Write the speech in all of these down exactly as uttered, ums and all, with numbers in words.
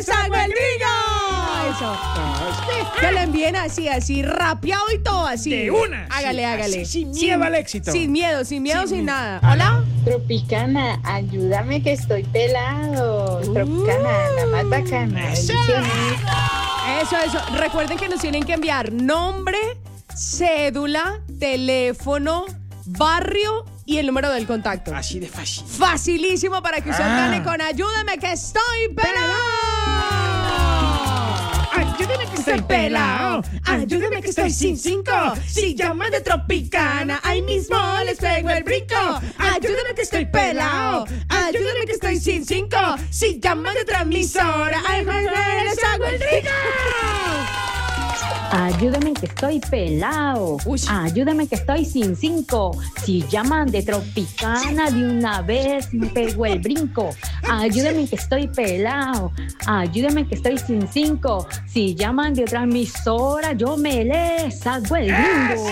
¡Sago el gringo! Eso. Que lo envíen así, así, rapeado y todo así. De una. Hágale, Sí, hágale. así, sin miedo al éxito. Sin miedo, sin miedo, sin, Sin nada. miedo. ¿Hola? Tropicana, ayúdame que estoy pelado. Tropicana, la más bacana. Eso. Bendiciones. Eso, eso. Recuerden que nos tienen que enviar nombre, cédula, teléfono, barrio y el número del contacto. Así de fácil. Facilísimo para que usted Ah. gane con Ayúdeme que estoy pelado. Ayúdame que estoy pelado. Ayúdame que estoy sin cinco. Si llaman de Tropicana, ahí mismo les pego el brinco. Ayúdame que estoy pelado. Ayúdame que estoy sin cinco. Si llaman de transmisora, ahí mismo les hago el brinco. Ayúdame que estoy pelado. Uy. Ayúdame que estoy sin cinco. Si llaman de Tropicana de una vez me pego el brinco. Ayúdame que estoy pelado. Ayúdame que estoy sin cinco. Si llaman de otra emisora yo me les hago el brinco.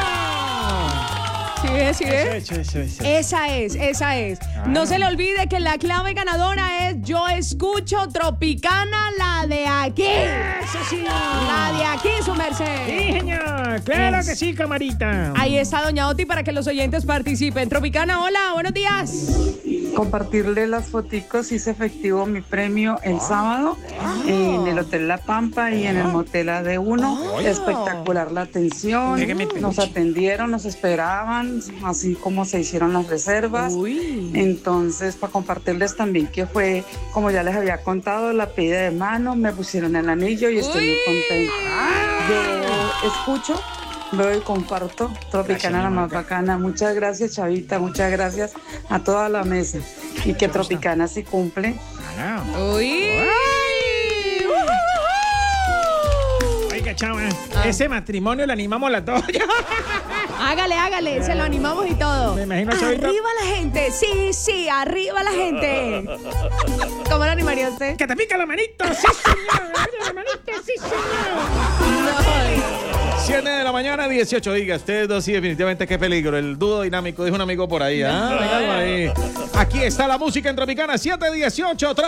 ¿Sí ves? ¿Sí ves? Eso, eso, eso. Esa es, esa es. No se le olvide que la clave ganadora es Yo Escucho Tropicana, la de aquí. Eso sí. La de aquí, su merced. Sí, señor. Claro Es- que sí, camarita. Ahí está Doña Oti para que los oyentes participen. Tropicana, hola, buenos días. Compartirle las foticos, hice efectivo mi premio el sábado en el Hotel La Pampa y en el Motel A D uno. Espectacular la atención, Déjeme nos peluche. atendieron, nos esperaban, así como se hicieron las reservas. Uy. Entonces, para compartirles también que fue, como ya les había contado, la pedida de mano, me pusieron el anillo y estoy muy Uy. contenta. Yo escucho, veo y comparto Tropicana, la más bacana. Muchas gracias, Chavita, muchas gracias a toda la mesa. Y que Tropicana sí cumple. Ah, Uy. Oiga, chava, ese matrimonio le animamos las dos. Hágale, hágale, se lo animamos y todo. Me imagino, Chavita. Arriba la gente, sí, sí, arriba la gente. ¿Cómo lo animaría usted? ¡Que te pica la manito! ¡Sí, señor! ¡La manito, sí, señor! siete de la mañana, dieciocho. Diga, ustedes dos sí, definitivamente qué peligro. El dúo dinámico, dijo un amigo por ahí. ¿Ah? Oigan, ahí. Aquí está la música en Tropicana, siete dieciocho.